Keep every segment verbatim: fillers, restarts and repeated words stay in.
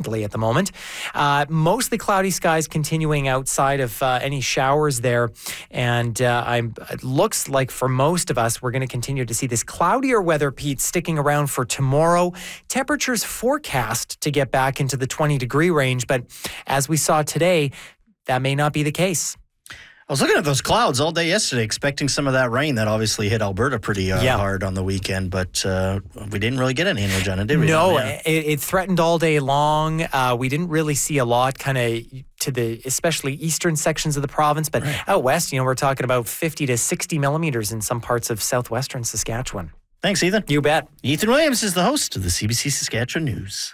cloudly at the moment. Uh, mostly cloudy skies continuing outside of uh, any showers there. And uh, I'm, it looks like for most of us, we're going to continue to see this cloudier weather, Pete, sticking around for tomorrow. Temperatures forecast to get back into the twenty degree range. But as we saw today, that may not be the case. I was looking at those clouds all day yesterday, expecting some of that rain that obviously hit Alberta pretty uh, yeah. hard on the weekend, but uh, we didn't really get any in Regina, did we? No, yeah. it, it threatened all day long. Uh, we didn't really see a lot kind of to the especially eastern sections of the province, but right. out west, you know, we're talking about fifty to sixty millimeters in some parts of southwestern Saskatchewan. Thanks, Ethan. You bet. Ethan Williams is the host of the C B C Saskatchewan News.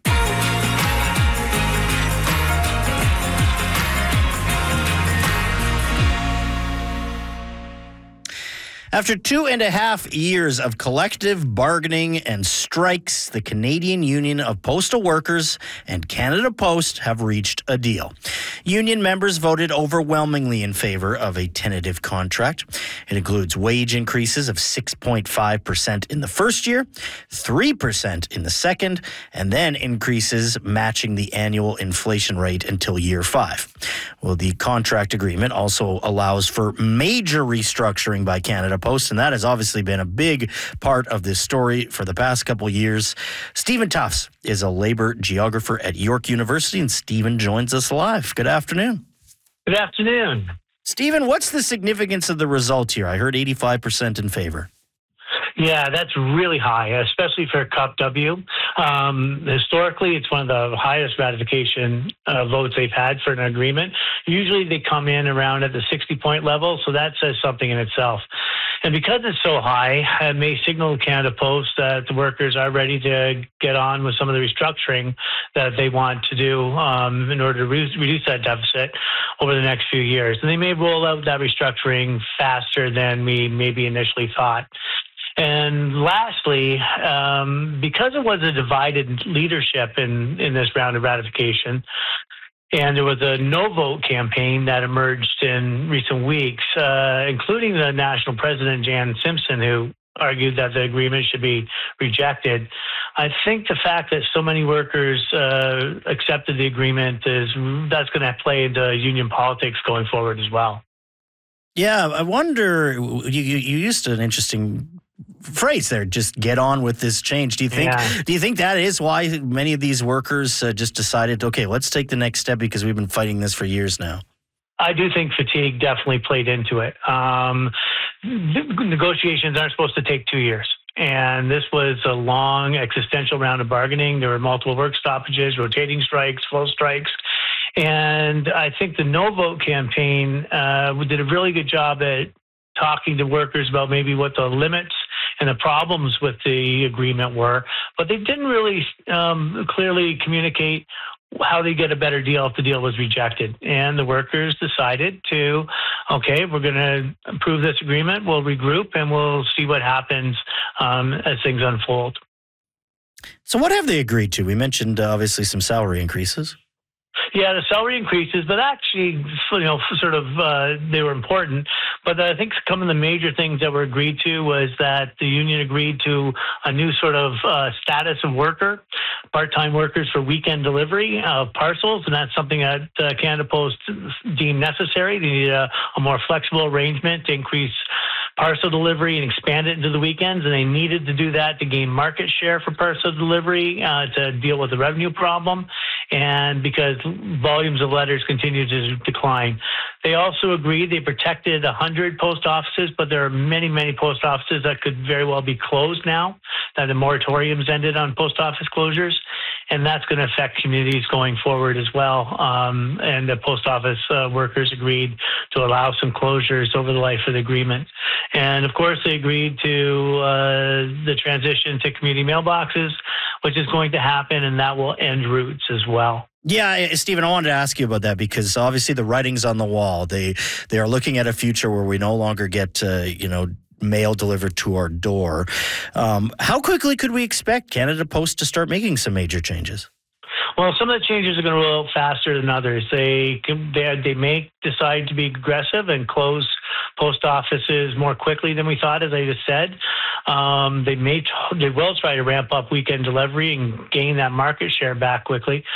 After two and a half years of collective bargaining and strikes, the Canadian Union of Postal Workers and Canada Post have reached a deal. Union members voted overwhelmingly in favor of a tentative contract. It includes wage increases of six point five percent in the first year, three percent in the second, and then increases matching the annual inflation rate until year five. Well, the contract agreement also allows for major restructuring by Canada Post, and that has obviously been a big part of this story for the past couple of years. Stephen Tufts is a labor geographer at York University, and Stephen joins us live. Good afternoon. Good afternoon. Stephen, what's the significance of the result here? I heard eighty-five percent in favor. Yeah, that's really high, especially for C U P W. Um, historically, it's one of the highest ratification uh, votes they've had for an agreement. Usually they come in around at the sixty-point level, so that says something in itself. And because it's so high, it may signal to Canada Post that the workers are ready to get on with some of the restructuring that they want to do um, in order to re- reduce that deficit over the next few years. And they may roll out that restructuring faster than we maybe initially thought. And lastly, um, because it was a divided leadership in, in this round of ratification, and there was a no vote campaign that emerged in recent weeks, uh, including the national president, Jan Simpson, who argued that the agreement should be rejected. I think the fact that so many workers uh, accepted the agreement is that's going to play into union politics going forward as well. Yeah, I wonder, you, you, you used an interesting phrase there, just get on with this change. Do you think yeah. do you think that is why many of these workers uh, just decided, okay, let's take the next step because we've been fighting this for years now? I do think fatigue definitely played into it. Um, negotiations aren't supposed to take two years. And this was a long existential round of bargaining. There were multiple work stoppages, rotating strikes, full strikes. And I think the no vote campaign uh, did a really good job at talking to workers about maybe what the limits and the problems with the agreement were, but they didn't really um, clearly communicate how they get a better deal if the deal was rejected. And the workers decided to, okay, we're going to approve this agreement, we'll regroup, and we'll see what happens um, as things unfold. So what have they agreed to? We mentioned uh, obviously some salary increases. Yeah, the salary increases, but actually, you know, sort of, uh, they were important. But I think some of the major things that were agreed to was that the union agreed to a new sort of uh, status of worker, part-time workers for weekend delivery of parcels, and that's something that uh, Canada Post deemed necessary. They needed a, a more flexible arrangement to increase parcel delivery and expand it into the weekends, and they needed to do that to gain market share for parcel delivery uh, to deal with the revenue problem, and because volumes of letters continue to decline. They also agreed they protected one hundred post offices, but there are many, many post offices that could very well be closed now, that the moratoriums ended on post office closures, and that's going to affect communities going forward as well. Um, and the post office uh, workers agreed to allow some closures over the life of the agreement. And of course, they agreed to uh, the transition to community mailboxes, which is going to happen, and that will end routes as well. Yeah, Stephen, I wanted to ask you about that because obviously the writing's on the wall. They they are looking at a future where we no longer get, uh, you know, mail delivered to our door. Um, how quickly could we expect Canada Post to start making some major changes? Well, some of the changes are going to roll out faster than others. They they, they may decide to be aggressive and close post offices more quickly than we thought, as I just said. Um, they may they will try to ramp up weekend delivery and gain that market share back quickly.